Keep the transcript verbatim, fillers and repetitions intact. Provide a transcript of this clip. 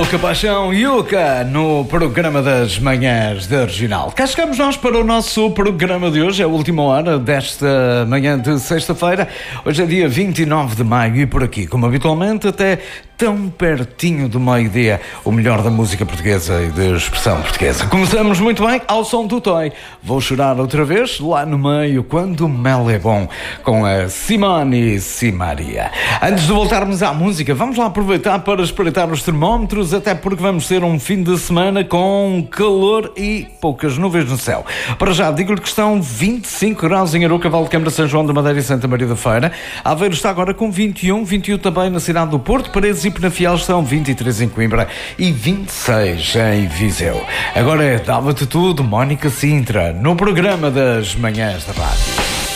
Louca Paixão Yuka no programa das manhãs da Regional. Cá chegamos nós para o nosso programa de hoje, é a última hora desta manhã de sexta-feira. Hoje é dia vinte e nove de maio e por aqui, como habitualmente, até tão pertinho do meio-dia, o melhor da música portuguesa e da expressão portuguesa. Começamos muito bem ao som do Toy. Vou chorar outra vez, lá no meio, quando o mel é bom, com a Simone Simaria. Antes de voltarmos à música, vamos lá aproveitar para espreitar os termómetros, até porque vamos ter um fim de semana com calor e poucas nuvens no céu. Para já, digo-lhe que estão vinte e cinco graus em Aroca, Valdecâmara, São João da Madeira e Santa Maria da Feira. Aveiro está agora com vinte e um, vinte e um também na cidade do Porto. Paredes e Penafiel estão vinte e três em Coimbra e vinte e seis em Viseu. Agora é Dava-te Tudo, Mónica Sintra, no programa das manhãs da rádio.